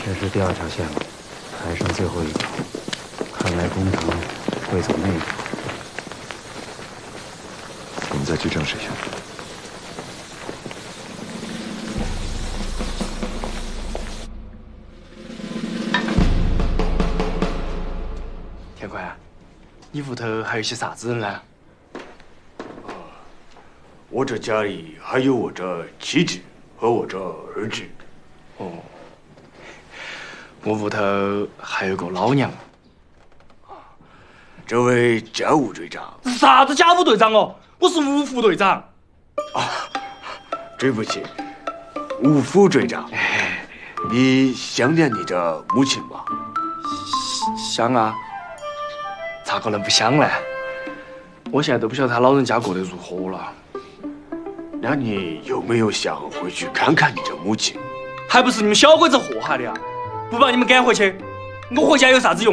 这是第2条线了，还剩最后一条。看来工藤会走那条。 我们再去证实一下。 天宽，你屋头还有些啥子人呢？ 我这家里还有我这妻子和我这儿子。 哦，我屋头还有个老娘。 这位家务队长。 啥子家务队长哦？我是吴副队长。 对不起，吴副队长。你想念你的母亲吗？ 想啊，咋可能不想呢？我现在都不晓得他老人家过得如何了。 那你有没有想回去看看你的母亲？ 还不是你们小鬼子祸害的呀！不把你们赶回去，我回家有啥子用？